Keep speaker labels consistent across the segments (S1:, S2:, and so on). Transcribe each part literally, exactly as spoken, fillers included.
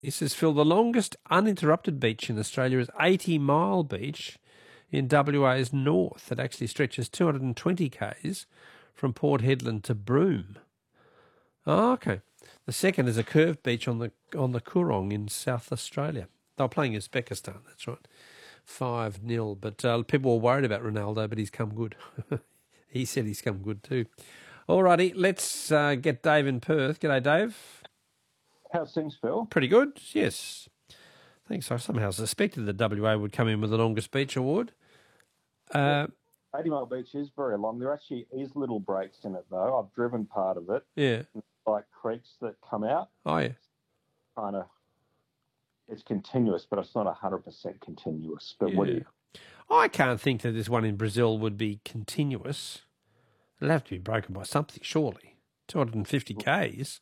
S1: He says, Phil, the longest uninterrupted beach in Australia is eighty Mile Beach in W A's north. It actually stretches two hundred twenty kays from Port Hedland to Broome. Oh, okay. The second is a curved beach on the on the Coorong in South Australia. They were playing Uzbekistan, that's right. five nil. But uh, people were worried about Ronaldo, but he's come good. He said he's come good too. All righty, let's uh, get Dave in Perth. G'day, Dave.
S2: How's things, Phil?
S1: Pretty good, yes. Thanks. I somehow suspected that W A would come in with the longest beach award. Uh,
S2: eighty Mile Beach is very long. There actually is little breaks in it, though. I've driven part of it.
S1: Yeah.
S2: Like creeks that come out.
S1: Oh, yeah.
S2: Kind of, it's continuous, but it's not one hundred percent continuous. But
S1: yeah.
S2: what do you?
S1: I can't think that this one in Brazil would be continuous. It'll have to be broken by something, surely. two hundred fifty kays.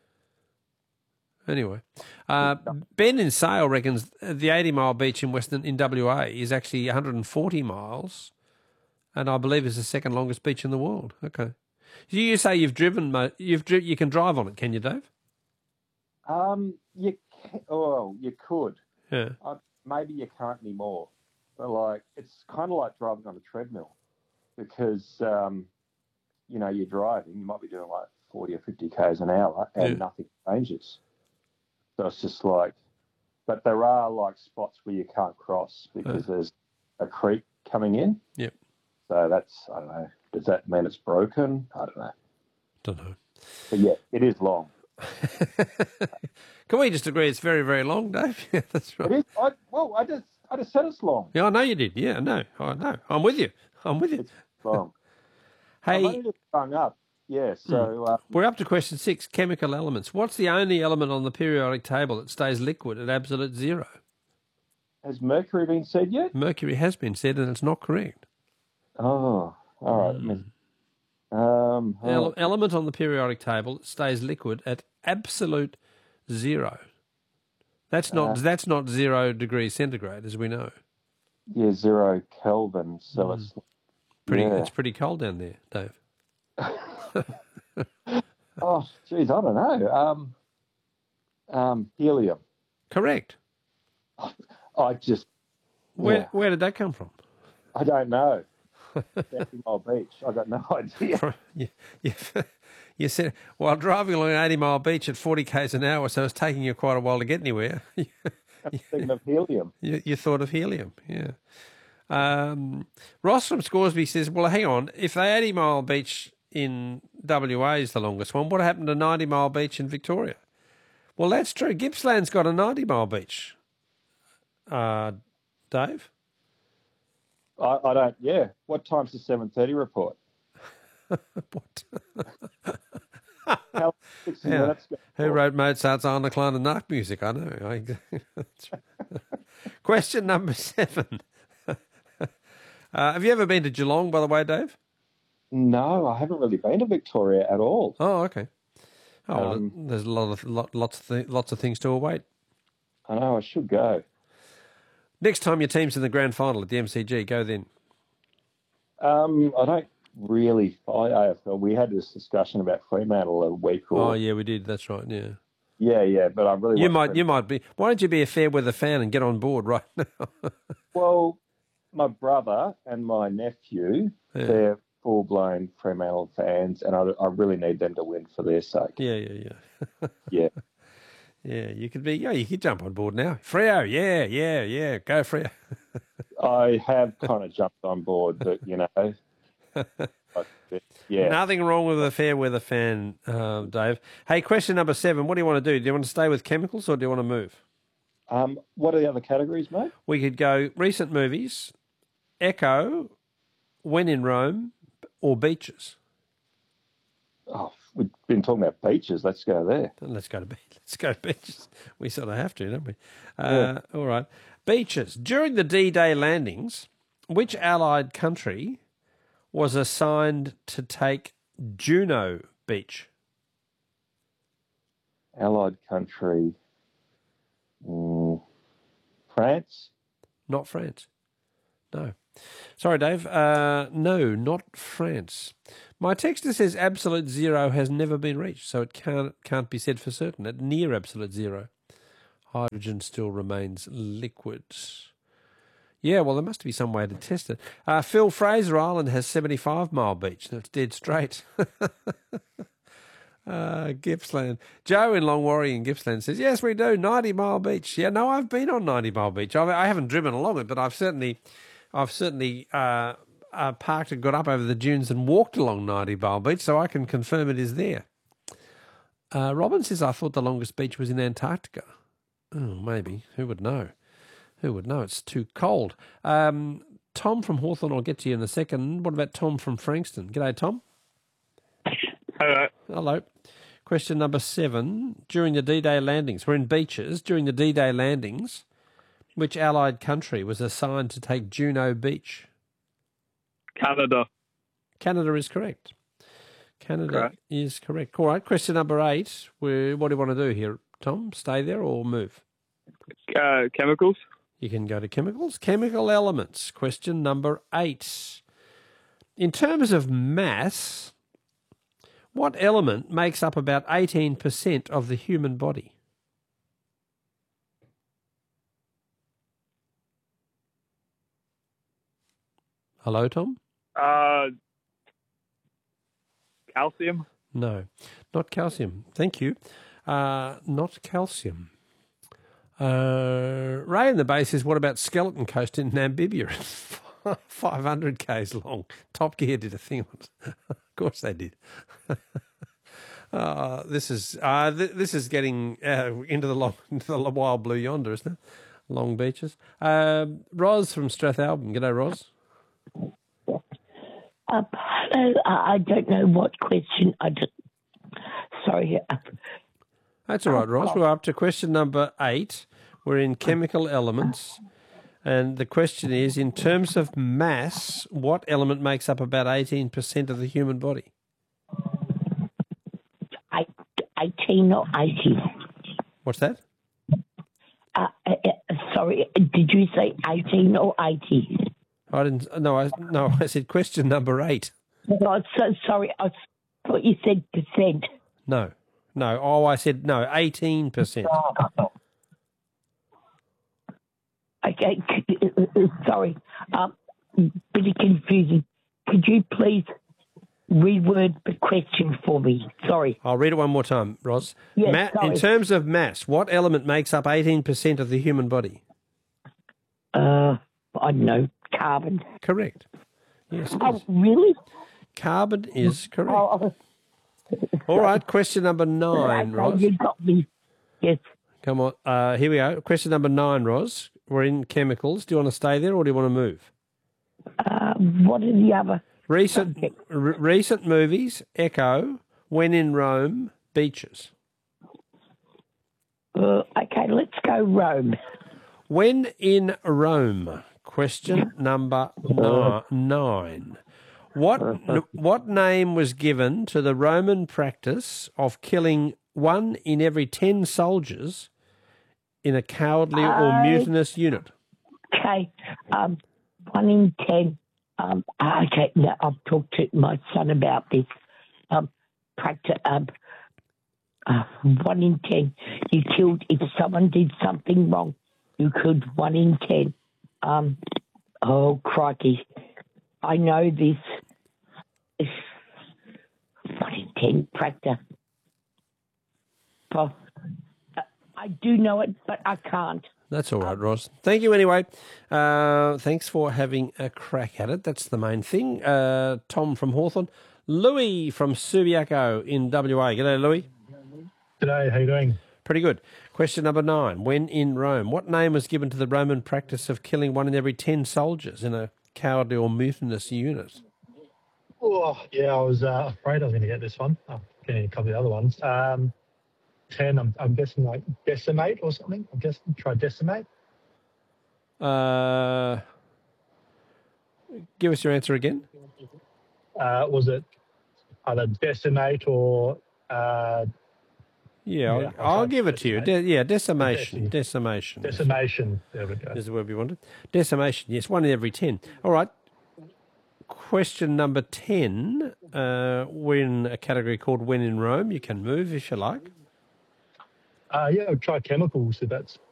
S1: Anyway, uh, Ben in Sale reckons the eighty Mile Beach in Western in W A is actually one hundred forty miles, and I believe is the second longest beach in the world. Okay, you say you've driven, you've dri- you can drive on it, can you, Dave?
S2: Um, you can, oh, you could.
S1: Yeah.
S2: Uh, maybe you can't anymore. But like, it's kind of like driving on a treadmill, because um, you know, you're driving, you might be doing like forty or fifty kays an hour, and
S1: Yeah.
S2: nothing changes. So it's just like, but there are like spots where you can't cross because
S1: Uh.
S2: there's a creek coming in.
S1: Yep.
S2: So that's, I don't know, does that mean it's broken? I don't know.
S1: Don't know.
S2: But yeah, it is long.
S1: Can we just agree it's very, very long, Dave? Yeah, that's right.
S2: It is, I, well, I just, I just said it's long.
S1: Yeah, I know you did. Yeah, I know. I know. I'm with you. I'm with you.
S2: It's long.
S1: Hey,
S2: I've only just hung up. Yeah, so... Uh,
S1: we're up to question six, chemical elements. What's the only element on the periodic table that stays liquid at absolute zero?
S2: has Mercury been said yet?
S1: Mercury has been said, and it's not correct.
S2: Oh, all right.
S1: Mm.
S2: Um, oh.
S1: Ele- element on the periodic table that stays liquid at absolute zero. That's not
S2: Uh,
S1: that's not zero degrees centigrade, as we know.
S2: Yeah, zero Kelvin, so
S1: Mm.
S2: it's...
S1: Pretty,
S2: yeah.
S1: It's pretty cold down there, Dave.
S2: Oh, geez, I don't know. Um, um, helium.
S1: Correct.
S2: I just...
S1: Where
S2: yeah,
S1: where did that come from?
S2: I don't know. eighty Mile Beach. I got no idea.
S1: you, you, you said, while driving along eighty Mile Beach at forty kays an hour, so it's taking you quite a while to get anywhere.
S2: I'm thinking of helium.
S1: You, you thought of helium, yeah. Um, Ross from Scoresby says, well, hang on, if the eighty Mile Beach in W A is the longest one, what happened to ninety Mile Beach in Victoria? Well, that's true. Gippsland's got a ninety Mile Beach. Uh, Dave?
S2: I, I don't... Yeah. What time's the seven thirty report?
S1: What?
S2: How, sixty
S1: Yeah.
S2: minutes ago.
S1: Who wrote Mozart's Anna Klein and Nacht music? I know. I, that's right. Question number seven. Uh, have you ever been to Geelong, by the way, Dave?
S2: No, I haven't really been to Victoria at all.
S1: Oh, okay. Oh, well,
S2: Um,
S1: there's a lot of lot, lots of th- lots of things to await.
S2: I know, I should go.
S1: Next time your team's in the grand final at the M C G, go then.
S2: Um, I don't really follow A F L. We had this discussion about Fremantle a week or...
S1: Oh, yeah, we did. That's right. Yeah.
S2: Yeah, yeah, but I really
S1: You
S2: want
S1: might,
S2: Fremantle.
S1: you might be. Why don't you be a fair weather fan and get on board right now?
S2: Well, my brother and my nephew,
S1: Yeah.
S2: they're full-blown Fremantle fans, and I, I really need them to win for their sake.
S1: Yeah, yeah, yeah.
S2: Yeah.
S1: Yeah, you could be. Yeah, you could jump on board now. Freo, yeah, yeah, yeah. Go Freo.
S2: I have kind of jumped on board, but, you know, but, yeah.
S1: Nothing wrong with a fair weather fan, uh, Dave. Hey, question number seven. What do you want to do? Do you want to stay with chemicals or do you want to move?
S2: Um, what are the other categories, mate?
S1: We could go recent movies, Echo, When in Rome, or beaches.
S2: Oh, we've been talking about beaches. Let's go there.
S1: Let's go to be- let's go to beaches. We sort of have to, don't we? Uh, All right, beaches. During the D-Day landings, which Allied country was assigned to take Juno Beach?
S2: Allied country. Mm, France?
S1: Not France. No. Sorry, Dave. Uh, no, not France. My texter says absolute zero has never been reached, so it can't can't be said for certain. At near absolute zero. Hydrogen still remains liquid. Yeah, well, there must be some way to test it. Uh, Phil, Fraser Island has seventy-five mile beach. That's dead straight. uh, Gippsland. Joe in Longwarry in Gippsland says, yes, we do, ninety mile beach. Yeah, no, I've been on ninety mile beach. I, mean, I haven't driven along it, but I've certainly, I've certainly uh, uh, parked and got up over the dunes and walked along ninety mile beach, so I can confirm it is there. Uh, Robin says, I thought the longest beach was in Antarctica. Oh, maybe. Who would know? Who would know? It's too cold. Um, Tom from Hawthorne, I'll get to you in a second. What about Tom from Frankston? G'day, Tom.
S3: Hello.
S1: Hello. Question number seven. During the D-Day landings, we're in beaches. During the D-Day landings, which Allied country was assigned to take Juno Beach?
S3: Canada.
S1: Canada is correct. Canada
S3: Correct.
S1: is correct. All right, question number eight. We're, what do you want to do here, Tom? Stay there or move?
S3: Uh, chemicals.
S1: You can go to chemicals. Chemical elements. Question number eight. In terms of mass, what element makes up about eighteen percent of the human body? Hello, Tom?
S3: Uh, calcium.
S1: No, not calcium. Thank you. Uh, not calcium. Uh, Ray in the base says, what about Skeleton Coast in Namibia? five hundred kays long. Top Gear did a thing on it. Of course they did. uh, this is uh, th- this is getting uh, into the long, into the wild blue yonder, isn't it? Long beaches. Uh, Ros from Strathalbyn. G'day, Ros.
S4: Uh, hello, I don't know what question. I just, sorry. Uh,
S1: That's all right, Ros. We're up to question number eight. We're in chemical elements. And the question is, in terms of mass, what element makes up about eighteen percent of the human body?
S4: eighteen or eighty?
S1: What's that?
S4: Uh, uh, sorry, did you say eighteen or eighty?
S1: I didn't. No, I no. I said question number eight.
S4: Oh, so sorry. I thought you said percent.
S1: No, no. Oh, I said no. Eighteen percent.
S4: Okay, sorry. Um, bit confusing. Could you please reword the question for me? Sorry.
S1: I'll read it one more time, Ros.
S4: Yes,
S1: Ma-
S4: sorry.
S1: in terms of mass, what element makes up eighteen percent of the human body?
S4: Uh, I don't know. Carbon.
S1: Correct. Yes, it
S4: Oh,
S1: is.
S4: really?
S1: Carbon is correct.
S4: Oh,
S1: All right, question number nine,
S4: okay,
S1: Ros.
S4: you got me. Yes.
S1: Come on. Uh, here we go. Question number nine, Ros. We're in chemicals. Do you want to stay there or do you want to move?
S4: Uh, what are the other?
S1: Recent
S4: Okay.
S1: r- recent movies, Echo, When in Rome, Beaches.
S4: Uh, okay, let's go Rome.
S1: When in Rome, question number ni- nine. What n- what name was given to the Roman practice of killing one in every ten soldiers in a cowardly or
S4: Uh,
S1: mutinous unit?
S4: Okay, um, one in ten. Um, okay, now I've talked to my son about this. Um, practice. Um, uh, one in ten. You killed if someone did something wrong. You killed one in ten. Um, oh crikey, I know this. One in ten practice. Oh, I do know it, but I can't.
S1: That's all right, Ross. Thank you anyway. Uh, thanks for having a crack at it. That's the main thing. Uh, Tom from Hawthorne. Louis from Subiaco in W A. G'day, Louis.
S5: G'day, how you doing?
S1: Pretty good. Question number nine. When in Rome, what name was given to the Roman practice of killing one in every ten soldiers in a cowardly or mutinous unit?
S5: Oh, yeah, I was uh, afraid I was going to get this one. I'm getting a couple of the other ones. Um, ten, I'm, I'm guessing like decimate or something. I'm guessing try decimate.
S1: Uh, give us your answer again.
S5: Uh, was it either decimate or uh,
S1: Yeah,
S5: Yeah,
S1: I'll, I'll
S5: okay.
S1: give it to you. De- yeah, decimation.
S5: Deci-
S1: Decimation.
S5: decimation? There we go.
S1: Is the word we wanted. Decimation, yes, one in every ten. All right. Question number ten. Uh, we're in a category called When in Rome. You can move if you like.
S5: Uh, yeah, I'll try chemicals if that's